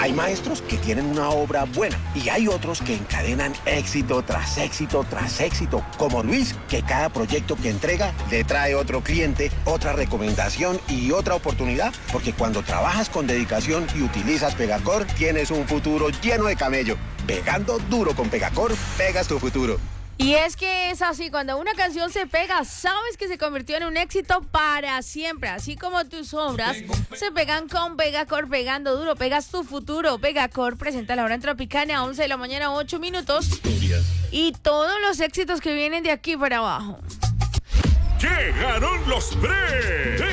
Hay maestros que tienen una obra buena y hay otros que encadenan éxito tras éxito tras éxito, como Luis, que cada proyecto que entrega le trae otro cliente, otra recomendación y otra oportunidad, porque cuando trabajas con dedicación y utilizas Pegacor, tienes un futuro lleno de camello. Pegando duro con Pegacor, pegas tu futuro. Y es que es así, cuando una canción se pega, sabes que se convirtió en un éxito para siempre. Así como tus obras se pegan con Pegacor, pegando duro, pegas tu futuro. Pegacor presenta la hora en Tropicana a 11 de la mañana, 8 minutos. Y todos los éxitos que vienen de aquí para abajo. Llegaron los pre